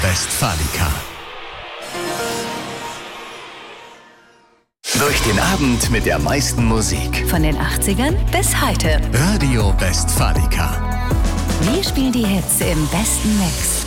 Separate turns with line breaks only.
Westfalica. Durch den Abend mit der meisten Musik.
Von den 80ern bis heute.
Radio Westfalica.
Wir spielen die Hits im besten Mix.